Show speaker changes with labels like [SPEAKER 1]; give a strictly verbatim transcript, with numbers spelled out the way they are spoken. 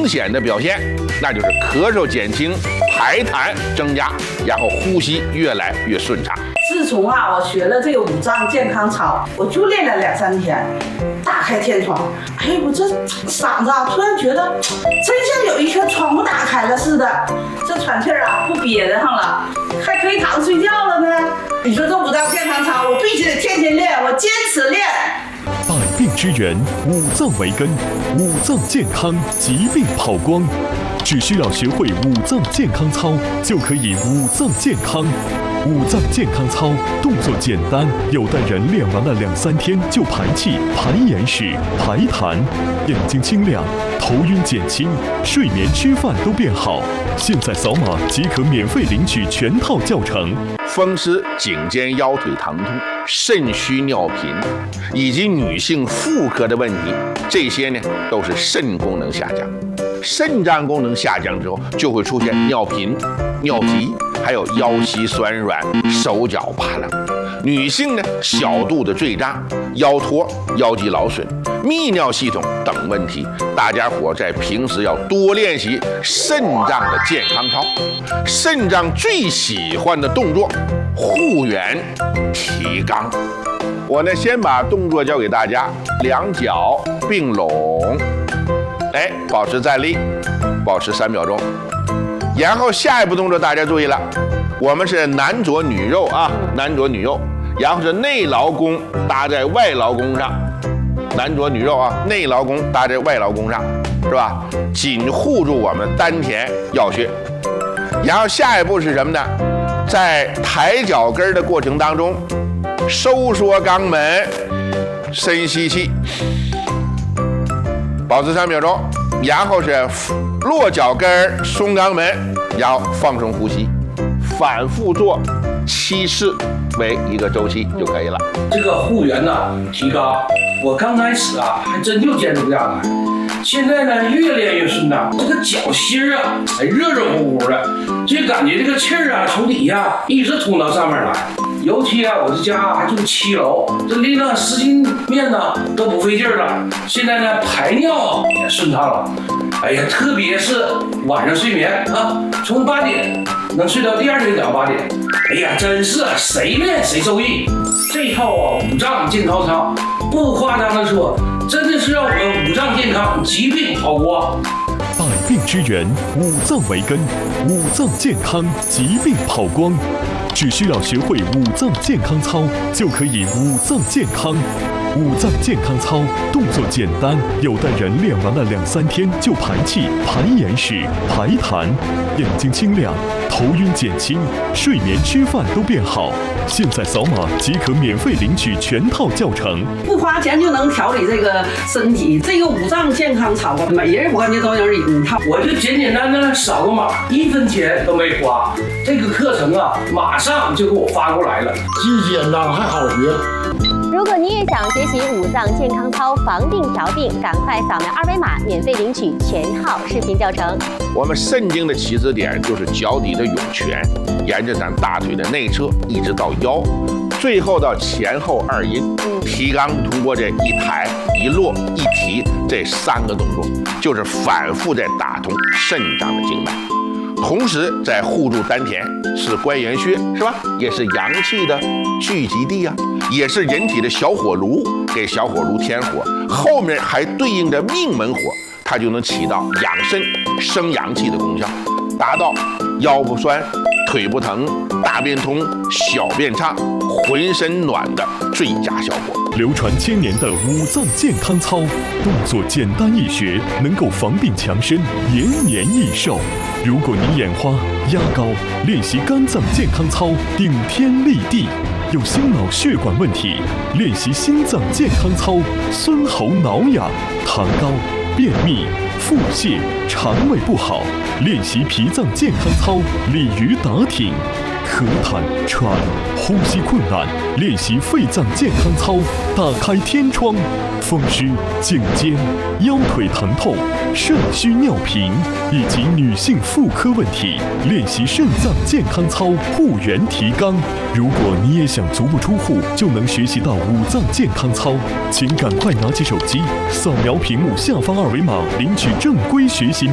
[SPEAKER 1] 明显的表现，那就是咳嗽减轻，排痰增加，然后呼吸越来越顺畅。
[SPEAKER 2] 自从啊，我学了这个五脏健康操，我就练了两三天，打开天窗，哎，我这嗓子啊，突然觉得真像有一颗窗户打开了似的，这喘气儿啊不憋得上了，还可以躺着睡觉了呢。你说这五脏健康操，我必须得天天练，我坚持练。
[SPEAKER 3] 百病之源，五脏为根，五脏健康，疾病跑光。只需要学会五脏健康操，就可以五脏健康。五脏健康操动作简单，有的人练完了两三天就排气、排眼屎、排痰，眼睛清亮，头晕减轻，睡眠吃饭都变好。现在扫码即可免费领取全套教程。
[SPEAKER 1] 风湿、颈肩腰腿疼痛、肾虚尿频，以及女性妇科的问题，这些呢都是肾功能下降。肾脏功能下降之后，就会出现尿频、尿急，还有腰膝酸软、手脚发冷。女性呢，小肚子坠胀、腰托、腰肌劳损、泌尿系统等问题，大家伙在平时要多练习肾脏的健康操。肾脏最喜欢的动作，护圆、提肛。我呢，先把动作教给大家，两脚并拢。哎，保持站立，保持三秒钟。然后下一步动作大家注意了，我们是男左女右啊，男左女右，然后是内劳宫搭在外劳宫上，男左女右啊，内劳宫搭在外劳宫上，是吧？紧护住我们丹田要穴。然后下一步是什么呢？在抬脚跟的过程当中，收缩肛门，深吸气。保持三秒钟，然后是落脚跟松肛门，然后放松呼吸，反复做七次为一个周期就可以了。
[SPEAKER 4] 这个护圆呢，提肛，我刚开始啊还真就坚持不下来，现在呢越练越顺畅，这个脚心啊还热热乎乎的，就感觉这个气儿啊从底下一直通到上面来。尤其啊，我这家还住七楼，这拎了十斤面呢都不费劲儿了。现在呢，排尿也顺畅了。哎呀，特别是晚上睡眠啊，从八点能睡到第二天早上八点。哎呀，真是谁练谁受益。这套啊五脏健康操，不夸张的说，真的是让我们五脏健康，疾病跑光。
[SPEAKER 3] 百病之源，五脏为根，五脏健康，疾病跑光。只需要学会五脏健康操，就可以五脏健康。五脏健康操动作简单，有的人练完了两三天就排气、排眼屎、排痰，眼睛清亮，头晕减轻，睡眠吃饭都变好。现在扫码即可免费领取全套教程，
[SPEAKER 2] 不花钱就能调理这个身体。这个五脏健康操，每人我感觉都能领一套。
[SPEAKER 4] 我就简简单单扫个码，一分钱都没花。这个课程啊，马上就给我发过来了，
[SPEAKER 5] 既简单还好学。
[SPEAKER 6] 如果你也想学习五脏健康操防病调病，赶快扫描二维码，免费领取全套视频教程。
[SPEAKER 1] 我们肾经的起止点就是脚底的涌泉，沿着咱大腿的内侧一直到腰，最后到前后二阴。提肛通过这一抬、一落、一提这三个动作，就是反复在打通肾脏的经脉。同时在护住丹田，是关元穴，是吧？也是阳气的聚集地啊，也是人体的小火炉，给小火炉添火。后面还对应着命门火，它就能起到养肾、生阳气的功效，达到腰不酸、腿不疼、大便通、小便畅、浑身暖的最佳效果。
[SPEAKER 3] 流传千年的五脏健康操，动作简单易学，能够防病强身，延年益寿。如果你眼花、压高，练习肝脏健康操，顶天立地；有心脑血管问题，练习心脏健康操，孙喉挠痒；痰高、便秘、腹泻、肠胃不好，练习脾脏健康操，鲤鱼打挺；咳痰、喘、呼吸困难，练习肺脏健康操，打开天窗；风湿、颈肩、腰腿疼痛、肾虚尿频以及女性妇科问题，练习肾脏健康操，护元提肛。如果你也想足不出户就能学习到五脏健康操，请赶快拿起手机，扫描屏幕下方二维码，领取正规学习